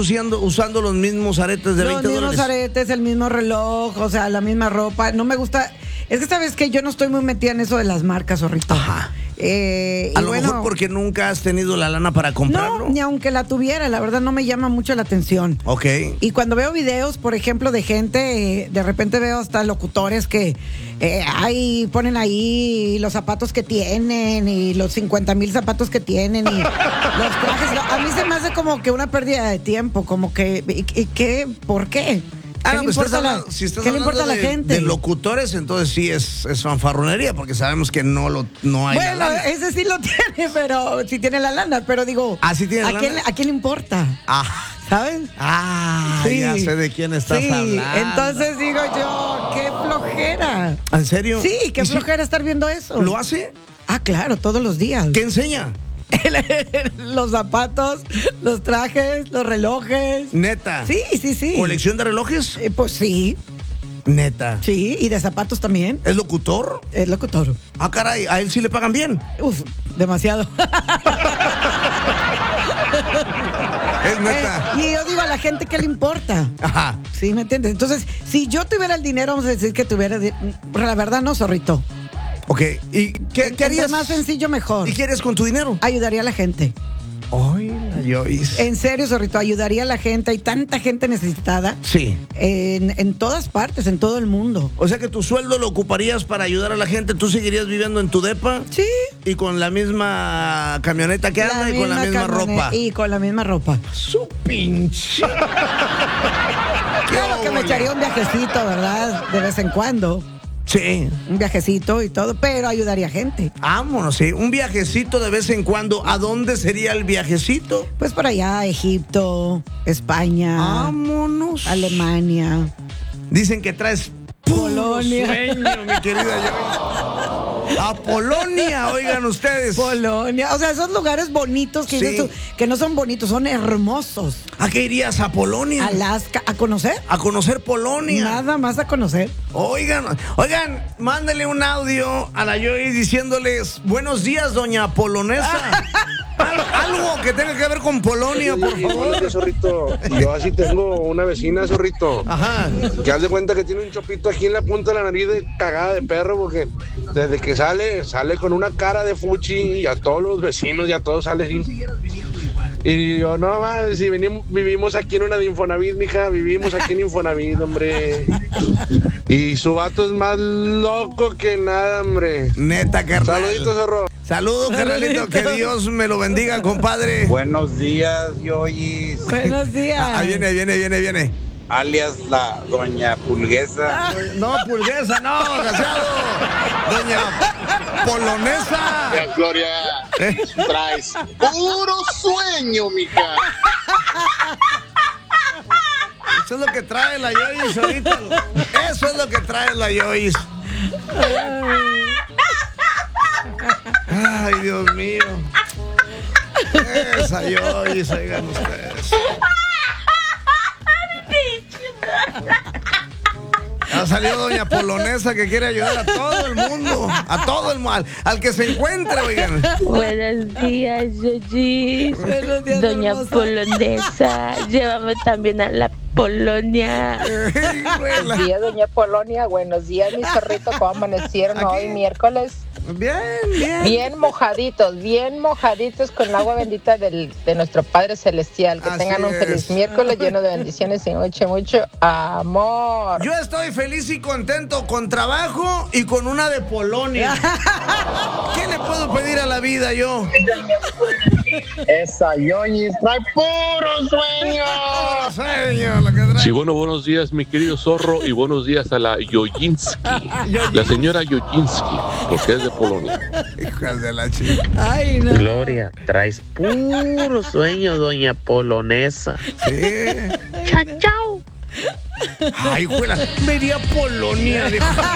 usando los mismos aretes de $20. Los mismos aretes, el mismo reloj, o sea, la misma ropa. No me gusta. Es que sabes que yo no estoy muy metida en eso de las marcas, zorrito. Ajá. A lo mejor porque nunca has tenido la lana para comprarlo. No, ni aunque la tuviera, la verdad no me llama mucho la atención. Ok. Y cuando veo videos, por ejemplo, de gente, de repente veo hasta locutores que ponen ahí los zapatos que tienen y los 50,000 zapatos que tienen y los trajes. A mí se me hace como que una pérdida de tiempo, como que, ¿qué? ¿Por qué? ¿Qué le importa a la gente? De locutores, entonces sí es fanfarronería, porque sabemos que no hay la lana. Bueno, ese sí lo tiene, pero sí tiene la lana, pero digo, ¿sí tiene la lana? ¿A quién le importa? ¿Sabes? Sí. Ya sé de quién estás hablando. Entonces digo yo, qué flojera. ¿En serio? Sí, qué flojera estar viendo eso. ¿Lo hace? Claro, todos los días. ¿Qué enseña? Los zapatos, los trajes, los relojes. ¿Neta? Sí. ¿Colección de relojes? Pues sí. ¿Neta? Sí, y de zapatos también. ¿Es locutor? Es locutor. Caray, ¿a él sí le pagan bien? Demasiado. Es neta. Y yo digo a la gente, ¿qué le importa? Ajá. ¿Sí, me entiendes? Entonces, si yo tuviera el dinero, vamos a decir que tuviera... La verdad, no, zorrito. Ok, ¿y qué harías? Más sencillo, mejor. ¿Y qué harías con tu dinero? Ayudaría a la gente. Ay, Joyce. En serio, zorrito, ayudaría a la gente. Hay tanta gente necesitada. Sí. En todas partes, en todo el mundo. O sea que tu sueldo lo ocuparías para ayudar a la gente. ¿Tú seguirías viviendo en tu depa? Sí. Y con la misma camioneta que anda y con la misma ropa. Y con la misma ropa. Su pinche. Claro que me echaría un viajecito, ¿verdad? De vez en cuando. Sí. Un viajecito y todo, pero ayudaría a gente. Vámonos, sí. Un viajecito de vez en cuando. ¿A dónde sería el viajecito? Pues por allá, Egipto, España. Vámonos. Alemania. Dicen que traes Polonia. Sueño, mi querida Joyce. A Polonia, oigan ustedes. Polonia, o sea, esos lugares bonitos que dices tú, que no son bonitos, son hermosos. ¿A qué irías? ¿A Polonia? Alaska, ¿a conocer? A conocer Polonia. Nada más a conocer. Oigan, mándale un audio a la Joyce diciéndoles, buenos días, doña Polonesa. Algo que tenga que ver con Polonia, por favor. Zorrito. Yo así tengo una vecina, Zorrito. Ajá. Que haz de cuenta que tiene un chopito aquí en la punta de la nariz de cagada de perro, porque desde que sale con una cara de fuchi y a todos los vecinos y a todos sale así. Y yo, no más, si vivimos aquí en una de Infonavit, mija, vivimos aquí en Infonavit, hombre. Y su vato es más loco que nada, hombre. Neta, carnal. Saluditos, zorro. Saludos, carnalito, que Dios me lo bendiga, compadre. Buenos días, Joyce. Buenos días. Ahí viene. Alias la doña Pulguesa. No, Pulguesa, no, desgraciado. Doña Polonesa. Gloria, traes puro sueño, mija. Eso es lo que trae la Joyce ahorita. Eso es lo que trae la Joyce. Ay, Dios mío. Esa Joyce, oigan ustedes. Ha salido doña Polonesa que quiere ayudar a todo el mundo, a todo el mal, al que se encuentre, oigan. Buenos días, Yoyi. Buenos días, doña hermosa. Polonesa, llévame también a la Polonia. Buenos días, doña Polonia. Buenos días, mi zorrito. ¿Cómo amanecieron hoy, miércoles? Bien. Bien mojaditos con el agua bendita de nuestro Padre Celestial. Que Así tengan un feliz miércoles lleno de bendiciones y mucho amor. Yo estoy feliz y contento con trabajo y con una de Polonia. ¿Qué le puedo pedir a la vida yo? Esa Joyce trae puro sueño. Lo que trae. Sí, bueno, buenos días, mi querido zorro, y buenos días a la Yoyinsky, la señora Yoyinsky, porque es de Polonia. Hijas de la chica. Ay, no. Gloria, traes puro sueño, doña Polonesa. Sí. Chao, chao. Ay, juela. Media Polonia, dijo.